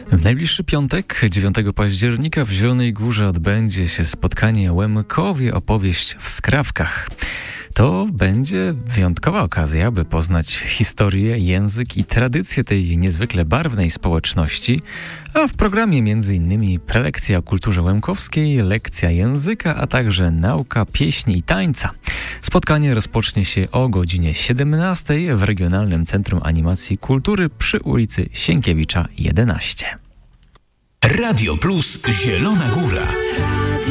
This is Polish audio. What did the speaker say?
W najbliższy piątek, 9 października w Zielonej Górze odbędzie się spotkanie Łemkowie opowieść w skrawkach. To będzie wyjątkowa okazja, by poznać historię, język i tradycje tej niezwykle barwnej społeczności, a w programie m.in. prelekcja o kulturze łemkowskiej, lekcja języka, a także nauka pieśni i tańca. Spotkanie rozpocznie się o godzinie 17 w Regionalnym Centrum Animacji i Kultury przy ulicy Sienkiewicza 11. Radio Plus Zielona Góra.